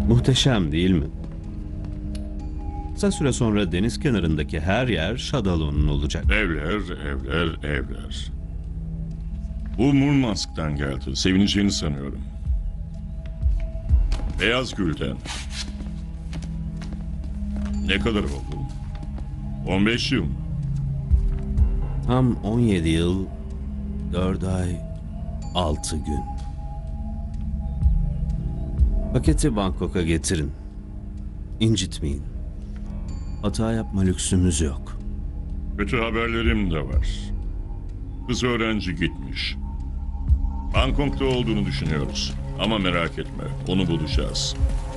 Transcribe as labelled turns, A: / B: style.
A: Muhteşem değil mi? Kısa süre sonra deniz kenarındaki her yer Shadow'un olacak.
B: Evler. Bu Murmansk'tan geldi. Sevineceğini sanıyorum. Beyaz gülden. Ne kadar oldu? 15 yıl mı?
A: Tam 17 yıl, 4 ay, 6 gün. Paketi Bangkok'a getirin. İncitmeyin. Hata yapma lüksümüz yok.
B: Kötü haberlerim de var. Kız öğrenci gitmiş. Bangkok'ta olduğunu düşünüyoruz. Ama merak etme, onu bulacağız.